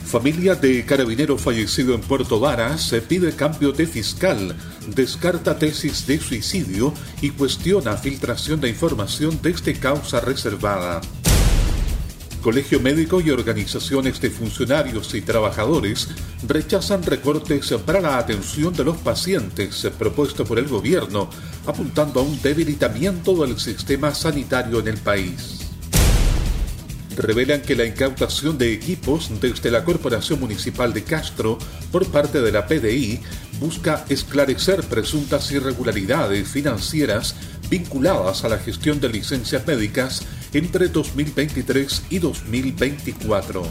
Familia de carabinero fallecido en Puerto Varas se pide cambio de fiscal, descarta tesis de suicidio y cuestiona filtración de información desde causa reservada. Colegio Médico y organizaciones de funcionarios y trabajadores rechazan recortes para la atención de los pacientes propuesto por el gobierno, apuntando a un debilitamiento del sistema sanitario en el país. Revelan que la incautación de equipos desde la Corporación Municipal de Castro por parte de la PDI busca esclarecer presuntas irregularidades financieras vinculadas a la gestión de licencias médicas entre 2023 y 2024.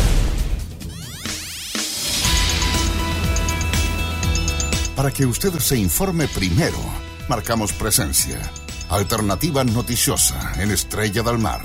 Para que usted se informe primero, marcamos presencia. Alternativa noticiosa en Estrella del Mar.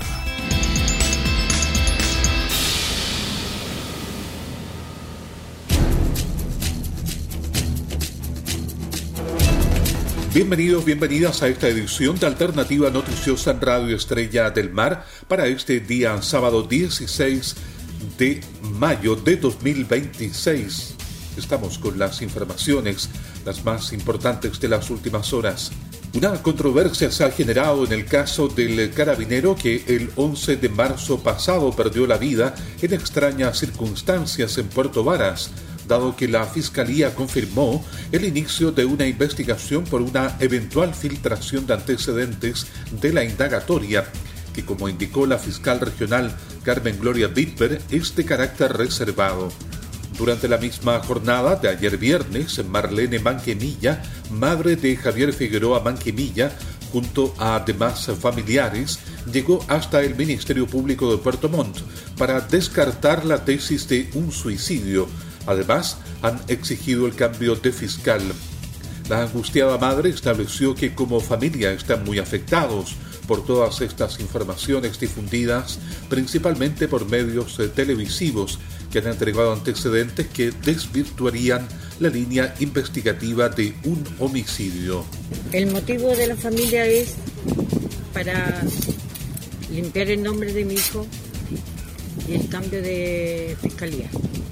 Bienvenidos, bienvenidas a esta edición de Alternativa Noticiosa en Radio Estrella del Mar para este día sábado 16 de mayo de 2026. Estamos con las informaciones, las más importantes de las últimas horas. Una controversia se ha generado en el caso del carabinero que el 11 de marzo pasado perdió la vida en extrañas circunstancias en Puerto Varas, dado que la Fiscalía confirmó el inicio de una investigación por una eventual filtración de antecedentes de la indagatoria, que como indicó la fiscal regional Carmen Gloria Bitber, es de carácter reservado. Durante la misma jornada de ayer viernes, Marlene Manquemilla, madre de Javier Figueroa Manquemilla, junto a demás familiares, llegó hasta el Ministerio Público de Puerto Montt para descartar la tesis de un suicidio. Además, han exigido el cambio de fiscal. La angustiada madre estableció que como familia están muy afectados por todas estas informaciones difundidas, principalmente por medios televisivos que han entregado antecedentes que desvirtuarían la línea investigativa de un homicidio. El motivo de la familia es para limpiar el nombre de mi hijo y el cambio de fiscalía.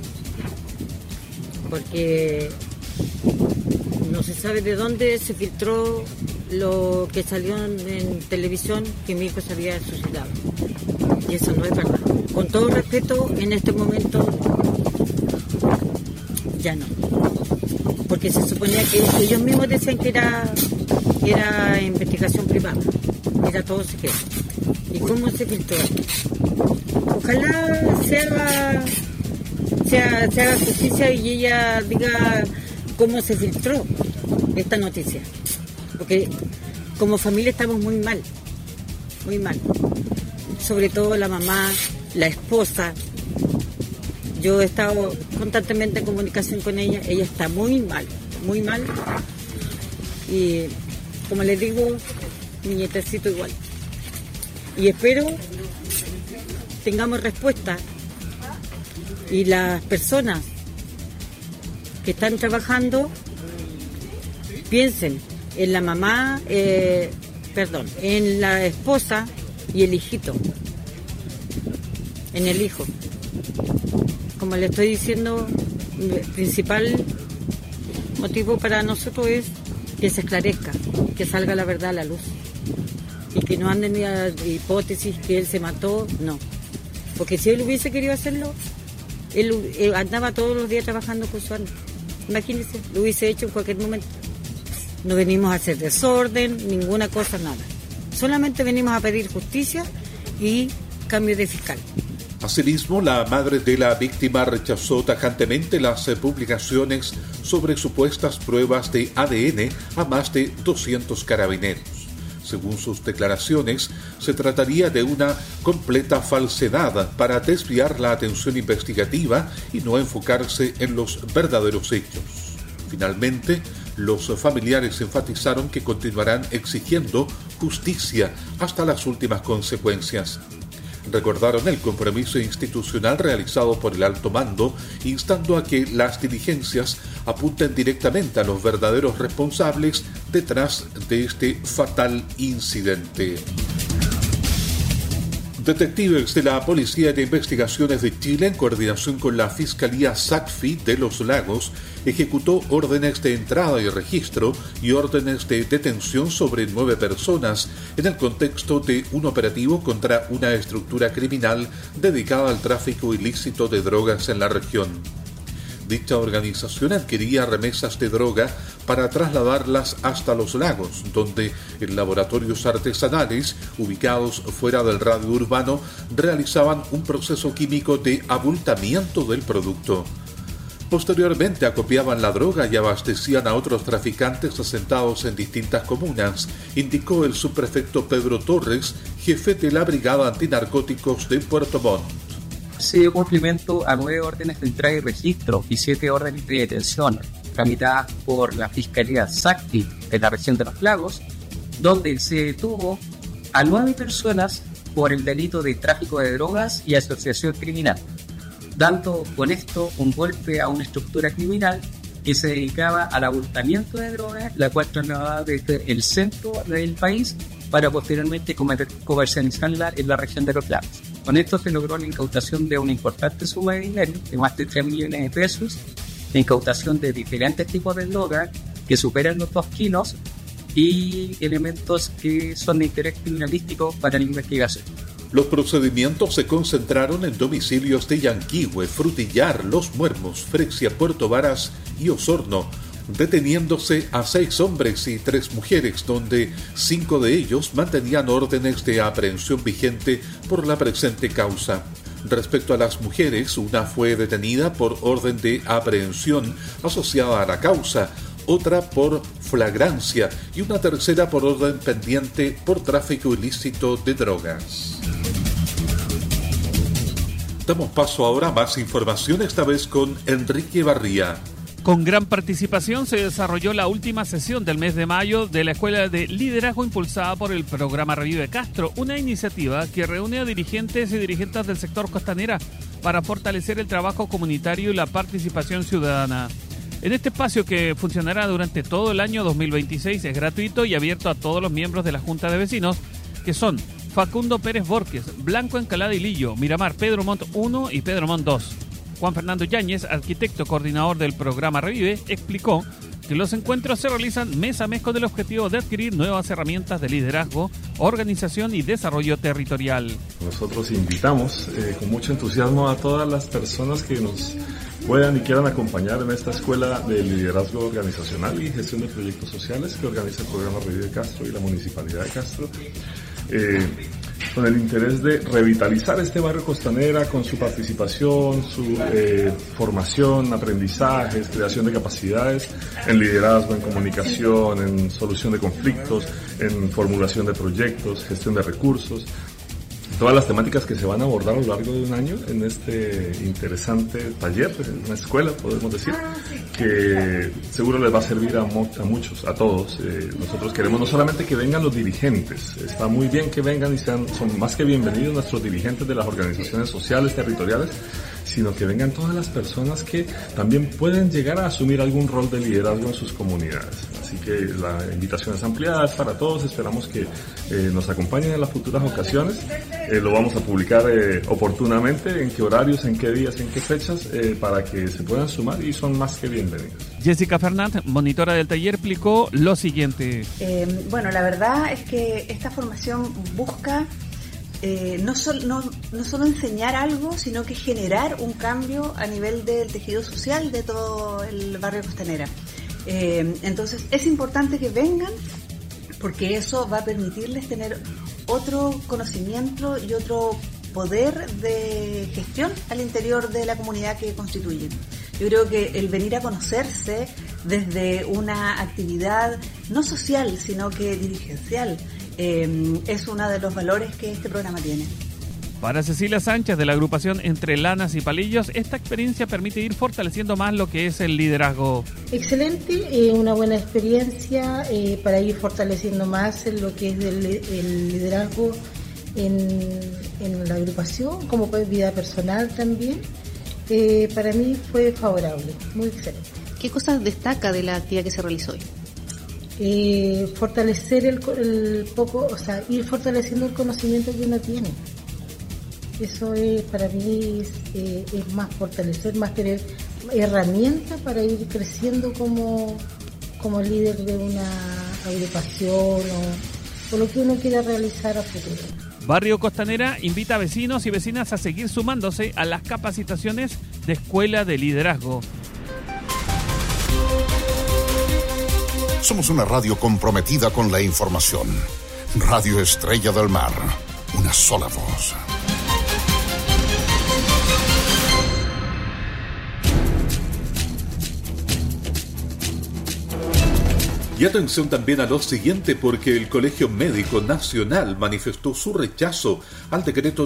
Porque no se sabe de dónde se filtró lo que salió en televisión, que mi hijo se había suicidado. Y eso no es verdad. Con todo respeto, en este momento ya no. Porque se suponía que ellos mismos decían que era investigación privada, era todo secreto. ¿Y cómo se filtró? Ojalá se haga justicia y ella diga cómo se filtró esta noticia, porque como familia estamos muy mal, sobre todo la mamá, la esposa. Yo he estado constantemente en comunicación con ella está muy mal, y como les digo, mi nietecito igual, y espero tengamos respuesta. Y las personas que están trabajando piensen en la mamá, en la esposa y el hijito, en el hijo. Como le estoy diciendo, el principal motivo para nosotros es que se esclarezca, que salga la verdad a la luz y que no anden ni a hipótesis que él se mató, no. Porque si él hubiese querido hacerlo, él andaba todos los días trabajando con su arma. Imagínense, lo hubiese hecho en cualquier momento. No venimos a hacer desorden, ninguna cosa, nada. Solamente venimos a pedir justicia y cambio de fiscal. Asimismo, la madre de la víctima rechazó tajantemente las publicaciones sobre supuestas pruebas de ADN a más de 200 carabineros. Según sus declaraciones, se trataría de una completa falsedad para desviar la atención investigativa y no enfocarse en los verdaderos hechos. Finalmente, los familiares enfatizaron que continuarán exigiendo justicia hasta las últimas consecuencias. Recordaron el compromiso institucional realizado por el alto mando, instando a que las diligencias apunten directamente a los verdaderos responsables detrás de este fatal incidente. Detectives de la Policía de Investigaciones de Chile, en coordinación con la Fiscalía SACFI de Los Lagos, ejecutó órdenes de entrada y registro y órdenes de detención sobre 9 personas en el contexto de un operativo contra una estructura criminal dedicada al tráfico ilícito de drogas en la región. Dicha organización adquiría remesas de droga para trasladarlas hasta Los Lagos, donde en laboratorios artesanales ubicados fuera del radio urbano realizaban un proceso químico de abultamiento del producto. Posteriormente acopiaban la droga y abastecían a otros traficantes asentados en distintas comunas, indicó el subprefecto Pedro Torres, jefe de la Brigada Antinarcóticos de Puerto Montt. Se dio cumplimiento a 9 órdenes de entrada y registro y 7 órdenes de detención tramitadas por la Fiscalía SACFI de la región de Los Lagos, donde se detuvo a 9 personas por el delito de tráfico de drogas y asociación criminal, dando con esto un golpe a una estructura criminal que se dedicaba al abultamiento de drogas, la cual trasladaba desde el centro del país para posteriormente comercializarla en la región de Los Lagos. Con esto se logró la incautación de una importante suma de dinero, de más de 3 millones de pesos, la incautación de diferentes tipos de drogas que superan los 2 kilos y elementos que son de interés criminalístico para la investigación. Los procedimientos se concentraron en domicilios de Yanquihue, Frutillar, Los Muermos, Frexia, Puerto Varas y Osorno, deteniéndose a 6 hombres y 3 mujeres, donde 5 de ellos mantenían órdenes de aprehensión vigente por la presente causa. Respecto a las mujeres, una fue detenida por orden de aprehensión asociada a la causa, otra por flagrancia y una tercera por orden pendiente por tráfico ilícito de drogas. Damos paso ahora a más información, esta vez con Enrique Barría. Con gran participación se desarrolló la última sesión del mes de mayo de la Escuela de Liderazgo impulsada por el programa Revive Castro, una iniciativa que reúne a dirigentes y dirigentes del sector costanera para fortalecer el trabajo comunitario y la participación ciudadana. En este espacio, que funcionará durante todo el año 2026, es gratuito y abierto a todos los miembros de la Junta de Vecinos, que son Facundo Pérez Borges, Blanco Encalada y Lillo, Miramar, Pedro Montt 1 y Pedro Montt 2. Juan Fernando Yáñez, arquitecto coordinador del programa Revive, explicó que los encuentros se realizan mes a mes con el objetivo de adquirir nuevas herramientas de liderazgo, organización y desarrollo territorial. Nosotros invitamos con mucho entusiasmo a todas las personas que nos puedan y quieran acompañar en esta escuela de liderazgo organizacional y gestión de proyectos sociales que organiza el programa Revive Castro y la Municipalidad de Castro. Con el interés de revitalizar este barrio Costanera con su participación, su formación, aprendizajes, creación de capacidades en liderazgo, en comunicación, en solución de conflictos, en formulación de proyectos, gestión de recursos. Todas las temáticas que se van a abordar a lo largo de un año en este interesante taller, una escuela, podemos decir, que seguro les va a servir a muchos, a todos. Nosotros queremos no solamente que vengan los dirigentes, está muy bien que vengan y son más que bienvenidos nuestros dirigentes de las organizaciones sociales, territoriales, sino que vengan todas las personas que también pueden llegar a asumir algún rol de liderazgo en sus comunidades. Así que la invitación es ampliada, es para todos, esperamos que nos acompañen en las futuras ocasiones. Lo vamos a publicar oportunamente, en qué horarios, en qué días, en qué fechas, para que se puedan sumar y son más que bienvenidos. Jessica Fernández, monitora del taller, explicó lo siguiente. Bueno, la verdad es que esta formación busca no solo enseñar algo, sino que generar un cambio a nivel del tejido social de todo el barrio Costanera. Entonces es importante que vengan, porque eso va a permitirles tener otro conocimiento y otro poder de gestión al interior de la comunidad que constituyen. Yo creo que el venir a conocerse desde una actividad no social, sino que dirigencial, es uno de los valores que este programa tiene. Para Cecilia Sánchez, de la agrupación Entre Lanas y Palillos, esta experiencia permite ir fortaleciendo más lo que es el liderazgo. Excelente, una buena experiencia para ir fortaleciendo más lo que es el liderazgo en la agrupación, como vida personal también. Para mí fue favorable, muy excelente. ¿Qué cosas destaca de la actividad que se realizó hoy? Fortalecer el poco, o sea, ir fortaleciendo el conocimiento que uno tiene. Eso es, para mí es más fortalecer, más tener herramientas para ir creciendo como líder de una agrupación o lo que uno quiera realizar a futuro. Barrio Costanera invita a vecinos y vecinas a seguir sumándose a las capacitaciones de Escuela de Liderazgo. Somos una radio comprometida con la información. Radio Estrella del Mar, una sola voz. Y atención también a lo siguiente, porque el Colegio Médico Nacional manifestó su rechazo al decreto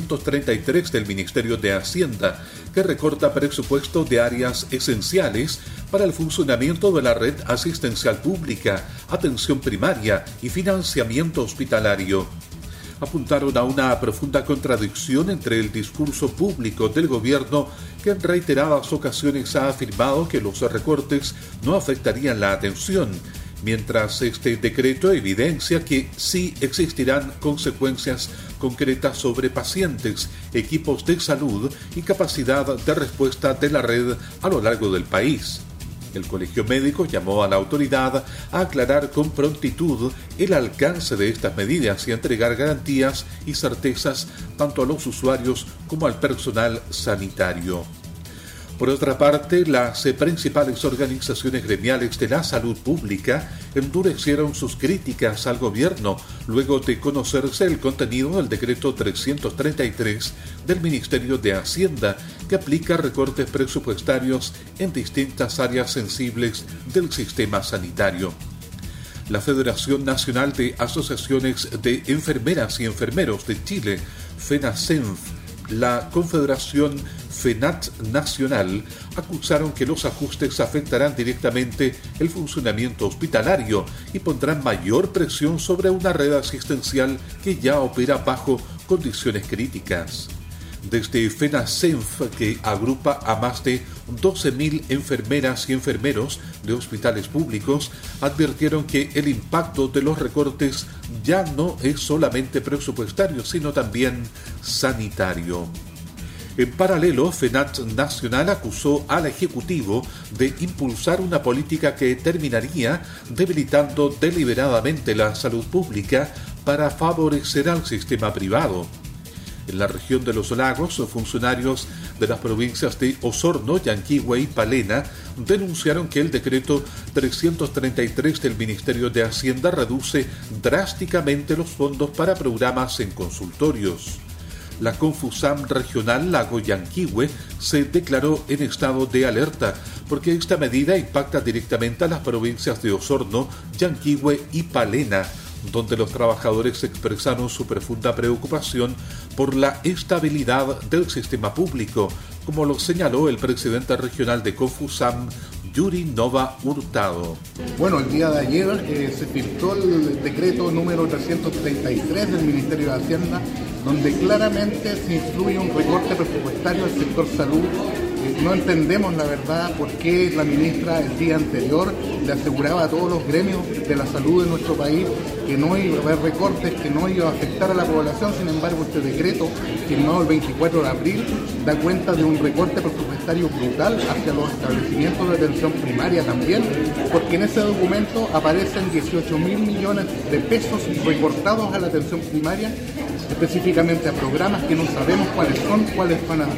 333 del Ministerio de Hacienda, que recorta presupuesto de áreas esenciales para el funcionamiento de la red asistencial pública, atención primaria y financiamiento hospitalario. Apuntaron a una profunda contradicción entre el discurso público del gobierno, que en reiteradas ocasiones ha afirmado que los recortes no afectarían la atención, mientras este decreto evidencia que sí existirán consecuencias concretas sobre pacientes, equipos de salud y capacidad de respuesta de la red a lo largo del país. El Colegio Médico llamó a la autoridad a aclarar con prontitud el alcance de estas medidas y a entregar garantías y certezas tanto a los usuarios como al personal sanitario. Por otra parte, las principales organizaciones gremiales de la salud pública endurecieron sus críticas al gobierno luego de conocerse el contenido del decreto 333 del Ministerio de Hacienda, que aplica recortes presupuestarios en distintas áreas sensibles del sistema sanitario. La Federación Nacional de Asociaciones de Enfermeras y Enfermeros de Chile, FENACENF, la Confederación FENAT Nacional, acusaron que los ajustes afectarán directamente el funcionamiento hospitalario y pondrán mayor presión sobre una red asistencial que ya opera bajo condiciones críticas. Desde FENACENF, que agrupa a más de 12.000 enfermeras y enfermeros de hospitales públicos, advirtieron que el impacto de los recortes ya no es solamente presupuestario, sino también sanitario. En paralelo, FENAT Nacional acusó al Ejecutivo de impulsar una política que terminaría debilitando deliberadamente la salud pública para favorecer al sistema privado. En la región de los lagos, funcionarios de las provincias de Osorno, Yanquihue y Palena denunciaron que el decreto 333 del Ministerio de Hacienda reduce drásticamente los fondos para programas en consultorios. La Confusam regional Lago Yanquihue se declaró en estado de alerta porque esta medida impacta directamente a las provincias de Osorno, Yanquihue y Palena, donde los trabajadores expresaron su profunda preocupación por la estabilidad del sistema público, como lo señaló el presidente regional de Confusam, Yuri Nova Hurtado. Bueno, el día de ayer se filtró el decreto número 333 del Ministerio de Hacienda, donde claramente se incluye un recorte presupuestario al sector salud. No entendemos la verdad por qué la ministra el día anterior le aseguraba a todos los gremios de la salud de nuestro país que no iba a haber recortes, que no iba a afectar a la población. Sin embargo, este decreto, firmado el 24 de abril, da cuenta de un recorte presupuestario brutal hacia los establecimientos de atención primaria también, porque en ese documento aparecen 18.000 millones de pesos recortados a la atención primaria, específicamente a programas que no sabemos cuáles son, cuáles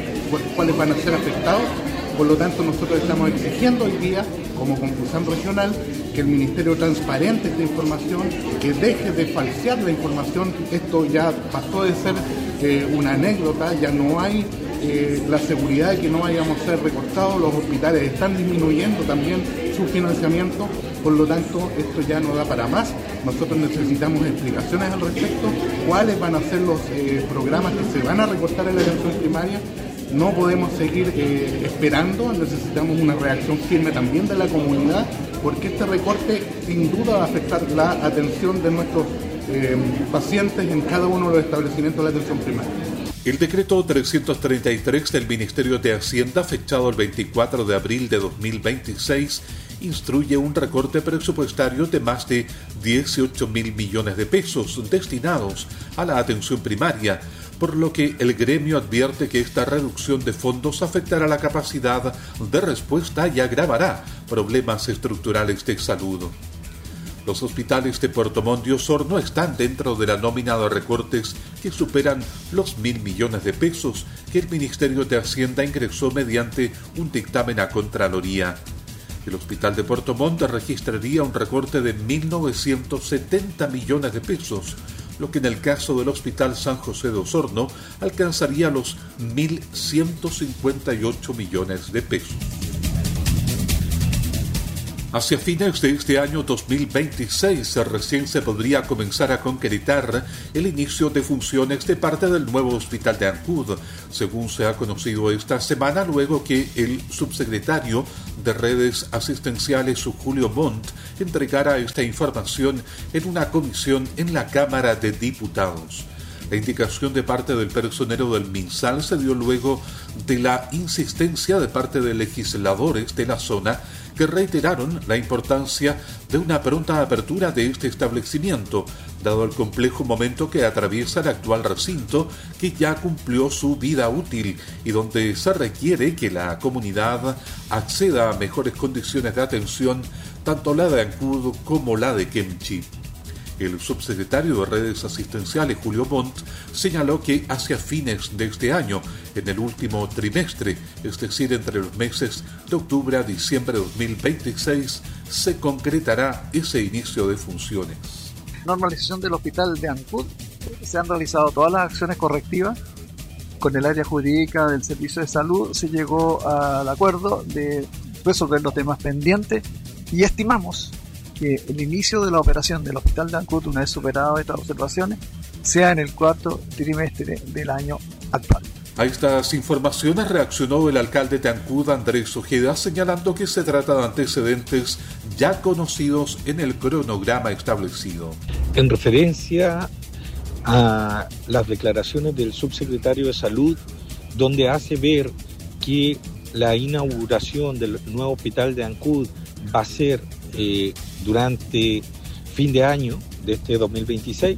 van a ser afectados. Por lo tanto, nosotros estamos exigiendo hoy día, como Confusam regional, que el Ministerio transparente esta información, que deje de falsear la información. Esto ya pasó de ser una anécdota, ya no hay la seguridad de que no vayamos a ser recortados. Los hospitales están disminuyendo también su financiamiento, por lo tanto esto ya no da para más. Nosotros necesitamos explicaciones al respecto, cuáles van a ser los programas que se van a recortar en la atención primaria. No podemos seguir esperando, necesitamos una reacción firme también de la comunidad, porque este recorte sin duda va a afectar la atención de nuestros pacientes en cada uno de los establecimientos de la atención primaria. El decreto 333 del Ministerio de Hacienda, fechado el 24 de abril de 2026, instruye un recorte presupuestario de más de 18.000 millones de pesos destinados a la atención primaria, por lo que el gremio advierte que esta reducción de fondos afectará la capacidad de respuesta y agravará problemas estructurales de salud. Los hospitales de Puerto Montt y Osorno están dentro de la nómina de recortes que superan los 1.000 millones de pesos que el Ministerio de Hacienda ingresó mediante un dictamen a Contraloría. El Hospital de Puerto Montt registraría un recorte de 1.970 millones de pesos, lo que en el caso del Hospital San José de Osorno alcanzaría los 1.158 millones de pesos. Hacia fines de este año 2026 recién se podría comenzar a concretar el inicio de funciones de parte del nuevo hospital de Ancud, según se ha conocido esta semana, luego que el subsecretario de Redes Asistenciales, Julio Montt, entregara esta información en una comisión en la Cámara de Diputados. La indicación de parte del personero del MinSal se dio luego de la insistencia de parte de legisladores de la zona que reiteraron la importancia de una pronta apertura de este establecimiento, dado el complejo momento que atraviesa el actual recinto, que ya cumplió su vida útil y donde se requiere que la comunidad acceda a mejores condiciones de atención, tanto la de Ancud como la de Kemchi. El subsecretario de Redes Asistenciales, Julio Montt, señaló que hacia fines de este año, en el último trimestre, es decir, entre los meses de octubre a diciembre de 2026, se concretará ese inicio de funciones. Normalización del hospital de Ancud. Se han realizado todas las acciones correctivas. Con el área jurídica del Servicio de Salud se llegó al acuerdo de resolver los temas pendientes y estimamos que el inicio de la operación del Hospital de Ancud, una vez superado estas observaciones, sea en el cuarto trimestre del año actual. A estas informaciones reaccionó el alcalde de Ancud, Andrés Ojeda, señalando que se trata de antecedentes ya conocidos en el cronograma establecido. En referencia a las declaraciones del subsecretario de Salud, donde hace ver que la inauguración del nuevo hospital de Ancud va a ser durante fin de año de este 2026,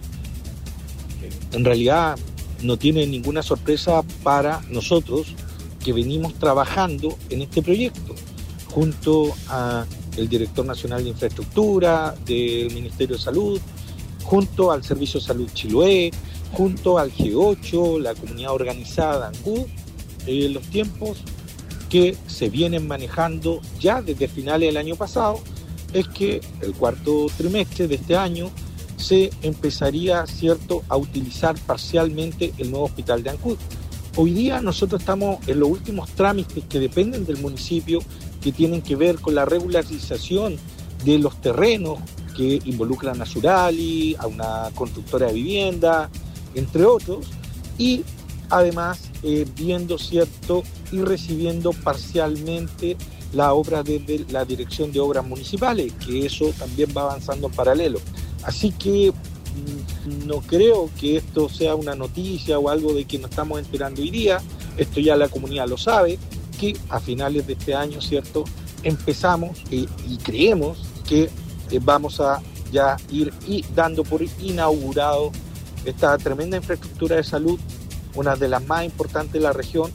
en realidad no tiene ninguna sorpresa para nosotros que venimos trabajando en este proyecto junto a el Director Nacional de Infraestructura del Ministerio de Salud, junto al Servicio de Salud Chiloé, junto al G8, la comunidad organizada Ancud, los tiempos que se vienen manejando ya desde finales del año pasado es que el cuarto trimestre de este año se empezaría, ¿cierto?, a utilizar parcialmente el nuevo hospital de Ancud. Hoy día nosotros estamos en los últimos trámites que dependen del municipio, que tienen que ver con la regularización de los terrenos que involucran a Surali, a una constructora de vivienda, entre otros, y además viendo, ¿cierto?, y recibiendo parcialmente la obra desde la Dirección de Obras Municipales, que eso también va avanzando en paralelo. Así que no creo que esto sea una noticia o algo de que nos estamos enterando hoy día. Esto ya la comunidad lo sabe, que a finales de este año, ¿cierto?, empezamos y creemos que vamos a ya ir dando por inaugurado esta tremenda infraestructura de salud, una de las más importantes de la región.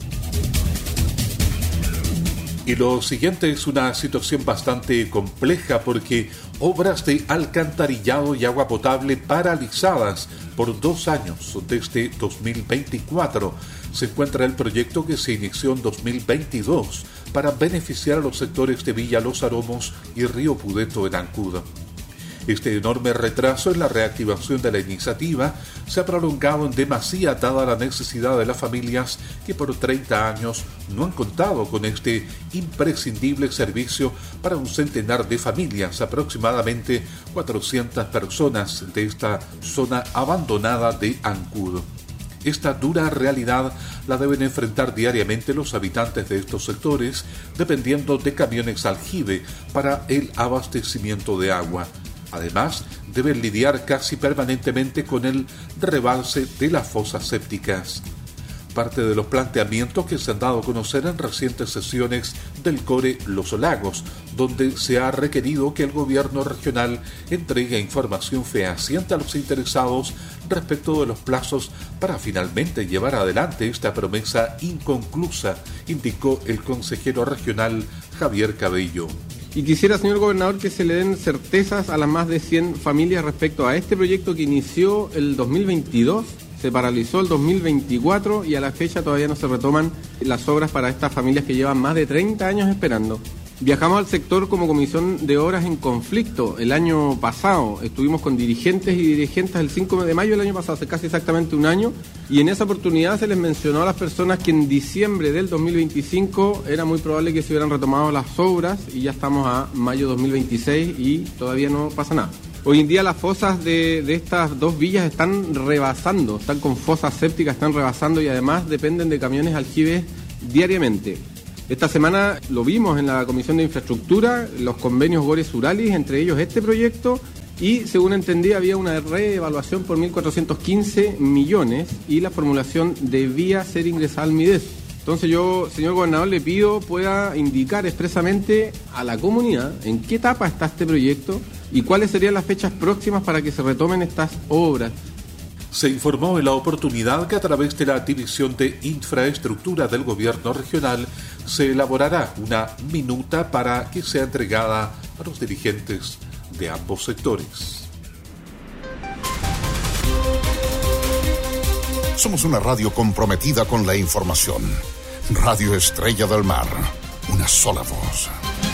Y lo siguiente es una situación bastante compleja porque obras de alcantarillado y agua potable paralizadas por 2 años desde 2024. Se encuentra el proyecto que se inició en 2022 para beneficiar a los sectores de Villa Los Aromos y Río Pudeto en Ancud. Este enorme retraso en la reactivación de la iniciativa se ha prolongado en demasía dada la necesidad de las familias que por 30 años no han contado con este imprescindible servicio para un centenar de familias, aproximadamente 400 personas de esta zona abandonada de Ancud. Esta dura realidad la deben enfrentar diariamente los habitantes de estos sectores, dependiendo de camiones aljibe para el abastecimiento de agua. Además, deben lidiar casi permanentemente con el rebalse de las fosas sépticas. parte de los planteamientos que se han dado a conocer en recientes sesiones del CORE Los Lagos, donde se ha requerido que el gobierno regional entregue información fehaciente a los interesados respecto de los plazos para finalmente llevar adelante esta promesa inconclusa, indicó el consejero regional Javier Cabello. Y quisiera, señor gobernador, que se le den certezas a las más de 100 familias respecto a este proyecto que inició el 2022, se paralizó el 2024 y a la fecha todavía no se retoman las obras para estas familias que llevan más de 30 años esperando. Viajamos al sector como Comisión de Obras en conflicto el año pasado. Estuvimos con dirigentes y dirigentes el 5 de mayo del año pasado, hace casi exactamente un año, y en esa oportunidad se les mencionó a las personas que en diciembre del 2025 era muy probable que se hubieran retomado las obras, y ya estamos a mayo 2026 y todavía no pasa nada. Hoy en día las fosas de estas dos villas están rebasando, están con fosas sépticas, están rebasando y además dependen de camiones aljibes diariamente. Esta semana lo vimos en la Comisión de Infraestructura, los convenios Gores-Uralis, entre ellos este proyecto, y según entendí había una reevaluación por 1.415 millones y la formulación debía ser ingresada al MIDES. Entonces yo, señor gobernador, le pido pueda indicar expresamente a la comunidad en qué etapa está este proyecto y cuáles serían las fechas próximas para que se retomen estas obras. Se informó en la oportunidad que a través de la División de Infraestructura del Gobierno Regional se elaborará una minuta para que sea entregada a los dirigentes de ambos sectores. Somos una radio comprometida con la información. Radio Estrella del Mar, una sola voz.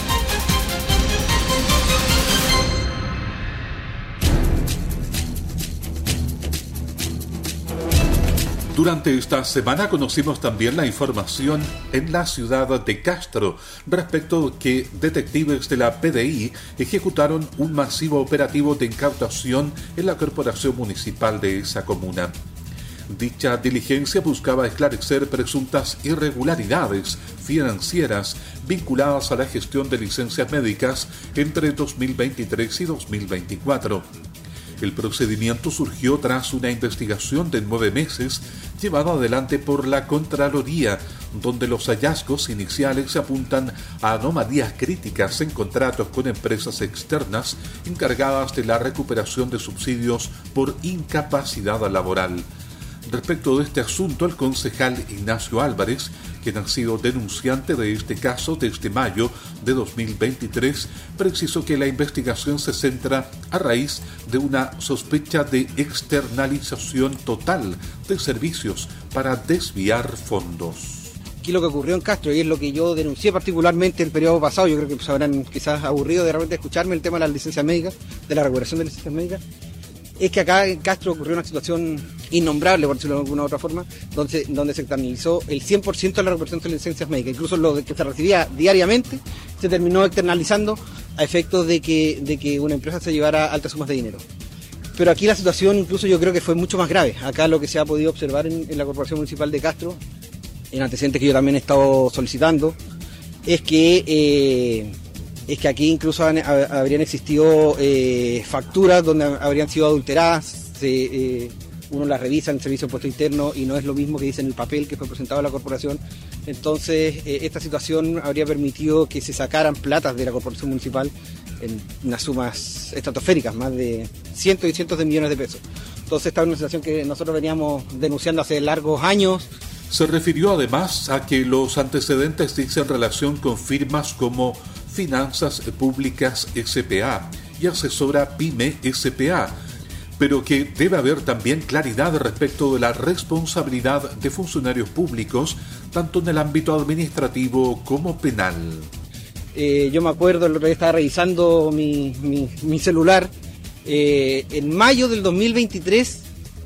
Durante esta semana conocimos también la información en la ciudad de Castro respecto que detectives de la PDI ejecutaron un masivo operativo de incautación en la corporación municipal de esa comuna. Dicha diligencia buscaba esclarecer presuntas irregularidades financieras vinculadas a la gestión de licencias médicas entre 2023 y 2024. El procedimiento surgió tras una investigación de 9 meses llevada adelante por la Contraloría, donde los hallazgos iniciales apuntan a anomalías críticas en contratos con empresas externas encargadas de la recuperación de subsidios por incapacidad laboral. Respecto de este asunto, el concejal Ignacio Álvarez, quien ha sido denunciante de este caso desde mayo de 2023, precisó que la investigación se centra a raíz de una sospecha de externalización total de servicios para desviar fondos. Aquí lo que ocurrió en Castro, y es lo que yo denuncié particularmente el periodo pasado, yo creo que se habrán quizás aburrido de repente escucharme el tema de las licencias médicas, de la recuperación de licencias médicas, es que acá en Castro ocurrió una situación innombrable, por decirlo de alguna otra forma, donde se externalizó el 100% de la recuperación de licencias médicas. Incluso lo que se recibía diariamente se terminó externalizando a efectos de que una empresa se llevara altas sumas de dinero. Pero aquí la situación incluso yo creo que fue mucho más grave. Acá lo que se ha podido observar en la Corporación Municipal de Castro, en antecedentes que yo también he estado solicitando, es que aquí incluso habrían existido facturas donde habrían sido adulteradas. Uno las revisa en el Servicio de Impuesto Interno y no es lo mismo que dice en el papel que fue presentado a la corporación. Entonces, esta situación habría permitido que se sacaran platas de la corporación municipal en unas sumas estratosféricas, más de cientos y cientos de millones de pesos. Entonces, esta es una situación que nosotros veníamos denunciando hace largos años. Se refirió además a que los antecedentes dicen relación con firmas como Finanzas Públicas S.p.A. y Asesora Pyme S.p.A., pero que debe haber también claridad respecto de la responsabilidad de funcionarios públicos, tanto en el ámbito administrativo como penal. Yo me acuerdo, el otro día estaba revisando mi celular, en mayo del 2023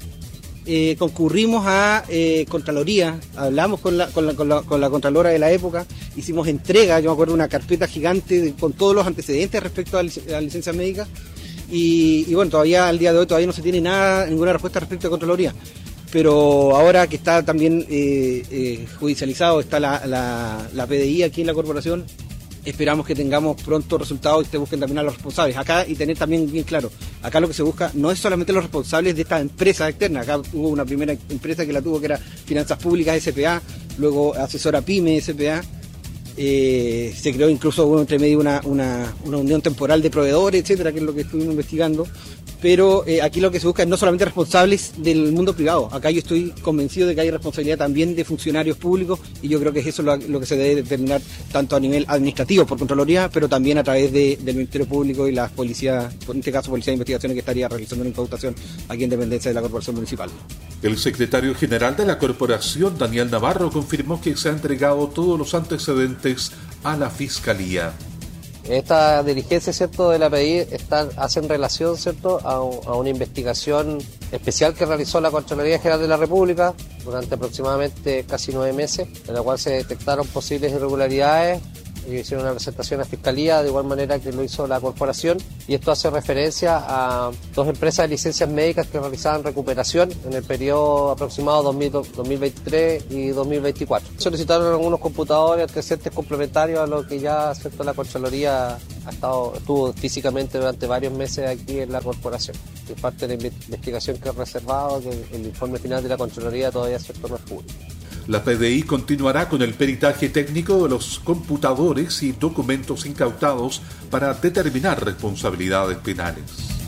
concurrimos a Contraloría, hablamos con la Contralora de la época, hicimos entrega, yo me acuerdo, una carpeta gigante con todos los antecedentes respecto a la licencia médica. Y bueno, todavía al día de hoy todavía no se tiene ninguna respuesta respecto a Contraloría. Pero ahora que está también judicializado, está la PDI aquí en la corporación, esperamos que tengamos pronto resultados y se busquen también a los responsables. Acá, y tener también bien claro, acá lo que se busca no es solamente los responsables de esta empresa externa. Acá hubo una primera empresa que la tuvo, que era Finanzas Públicas S.p.A., luego Asesora Pyme S.p.A., se creó incluso entre medio una unión temporal de proveedores, etcétera, que es lo que estuvimos investigando. Pero aquí lo que se busca es no solamente responsables del mundo privado. Acá yo estoy convencido de que hay responsabilidad también de funcionarios públicos, y yo creo que es eso lo que se debe determinar tanto a nivel administrativo por Contraloría, pero también a través del Ministerio Público y las policías, en este caso Policía de Investigaciones, que estaría realizando una incautación aquí en dependencia de la Corporación Municipal. El secretario general de la Corporación, Daniel Navarro, confirmó que se han entregado todos los antecedentes a la Fiscalía. Esta diligencia, ¿cierto?, de la PDI hacen relación, ¿cierto?, a una investigación especial que realizó la Contraloría General de la República durante aproximadamente casi 9 meses, en la cual se detectaron posibles irregularidades y hicieron una presentación a Fiscalía, de igual manera que lo hizo la Corporación, y esto hace referencia a 2 empresas de licencias médicas que realizaban recuperación en el periodo aproximado 2023 y 2024. Solicitaron algunos computadores, antecedentes complementarios a lo que ya, ¿cierto?, la Contraloría estuvo físicamente durante varios meses aquí en la Corporación. Es parte de la investigación que es reservado, que el informe final de la Contraloría todavía, ¿cierto?, no es público. La PDI continuará con el peritaje técnico de los computadores y documentos incautados para determinar responsabilidades penales.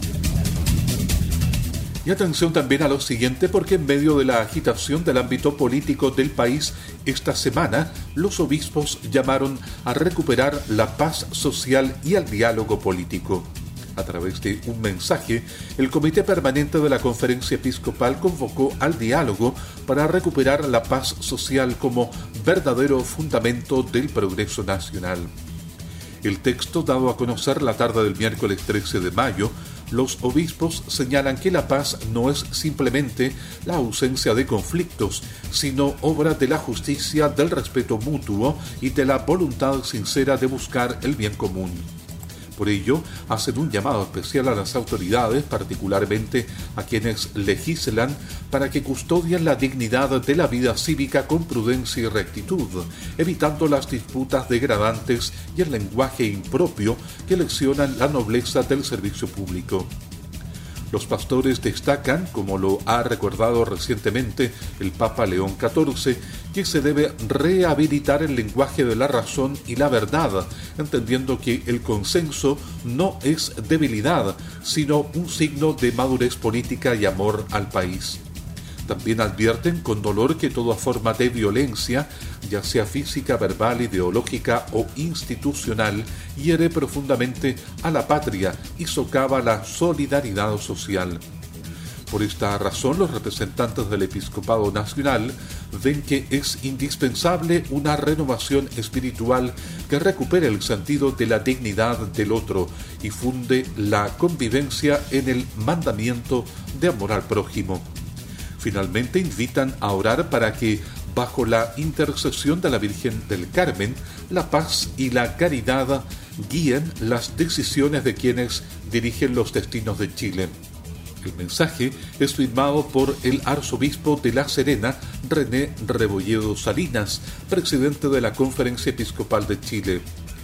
Y atención también a lo siguiente, porque en medio de la agitación del ámbito político del país, esta semana los obispos llamaron a recuperar la paz social y el diálogo político. A través de un mensaje, el Comité Permanente de la Conferencia Episcopal convocó al diálogo para recuperar la paz social como verdadero fundamento del progreso nacional. El texto, dado a conocer la tarde del miércoles 13 de mayo, los obispos señalan que la paz no es simplemente la ausencia de conflictos, sino obra de la justicia, del respeto mutuo y de la voluntad sincera de buscar el bien común. Por ello, hacen un llamado especial a las autoridades, particularmente a quienes legislan, para que custodien la dignidad de la vida cívica con prudencia y rectitud, evitando las disputas degradantes y el lenguaje impropio que lesionan la nobleza del servicio público. Los pastores destacan, como lo ha recordado recientemente el Papa León XIV, que se debe rehabilitar el lenguaje de la razón y la verdad, entendiendo que el consenso no es debilidad, sino un signo de madurez política y amor al país. También advierten con dolor que toda forma de violencia, ya sea física, verbal, ideológica o institucional, hiere profundamente a la patria y socava la solidaridad social. Por esta razón, los representantes del Episcopado Nacional ven que es indispensable una renovación espiritual que recupere el sentido de la dignidad del otro y funde la convivencia en el mandamiento de amor al prójimo. Finalmente, invitan a orar para que, bajo la intercesión de la Virgen del Carmen, la paz y la caridad guíen las decisiones de quienes dirigen los destinos de Chile. El mensaje es firmado por el arzobispo de La Serena, René Rebolledo Salinas, presidente de la Conferencia Episcopal de Chile.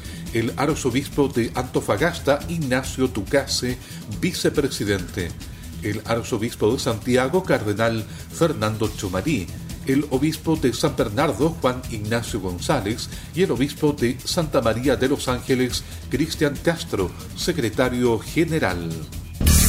El arzobispo de Antofagasta, Ignacio Tucase, vicepresidente. El arzobispo de Santiago, cardenal Fernando Chomarí, el obispo de San Bernardo, Juan Ignacio González, y el obispo de Santa María de los Ángeles, Cristian Castro, secretario general.